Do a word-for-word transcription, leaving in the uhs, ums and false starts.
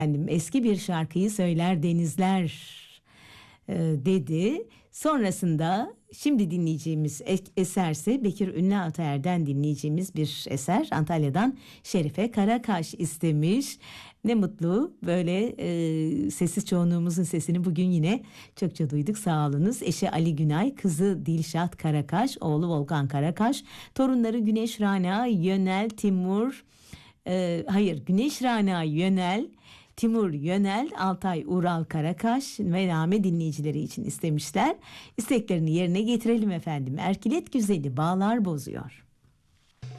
Efendim, eski bir şarkıyı söyler denizler e, dedi. Sonrasında şimdi dinleyeceğimiz e- eserse Bekir Ünlü Atayer'den dinleyeceğimiz bir eser. Antalya'dan Şerife Karakaş istemiş. Ne mutlu, böyle e, sessiz çoğunluğumuzun sesini bugün yine çokça duyduk, sağ olunuz. Eşi Ali Günay, kızı Dilşat Karakaş, oğlu Volkan Karakaş, torunları Güneş Rana, Yönel, Timur, e, hayır Güneş Rana, Yönel, Timur Yönel, Altay Ural Karakaş ve Name dinleyicileri için istemişler. İsteklerini yerine getirelim efendim. Erkilet güzeli bağlar bozuyor.